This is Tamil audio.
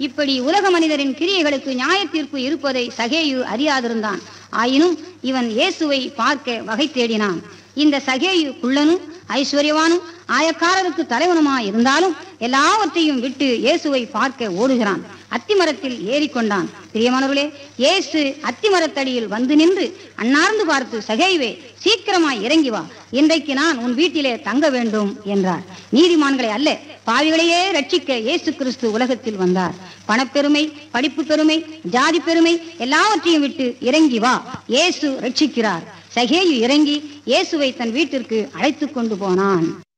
இப்படி உலக மனிதரின் கிரியைகளுக்கு நியாய தீர்ப்பு இருப்பதை சகேயு அறியாதிருந்தான். ஆயினும் இவன் இயேசுவை பார்க்க வகை தேடினான். இந்த சகேயு குள்ளனும் ஐஸ்வர்யவானும் ஆயக்காரருக்கு தலைவனுமாய் இருந்தாலும் எல்லாவற்றையும் விட்டு இயேசுவை பார்க்க ஓடுகிறான். அத்திமரத்தில் ஏறிக்கொண்டான். பிரியமானவர்களே, இயேசு அத்திமரத்தடியில் வந்து நின்று அண்ணார்ந்து பார்த்து, சகேயுவே, சீக்கிரமாய் இறங்கி வா, இன்றைக்கு நான் உன் வீட்டிலே தங்க வேண்டும் என்றார். நீதிமான்களை அல்ல, பாவிகளையே ரட்சிக்க இயேசு கிறிஸ்து உலகத்தில் வந்தார். பணப்பெருமை, படிப்பு பெருமை, ஜாதி பெருமை எல்லாவற்றையும் விட்டு இறங்கி வா, இயேசு ரட்சிக்கிறார். சகேயு இறங்கி இயேசுவை தன் வீட்டிற்கு அழைத்து கொண்டு போனான்.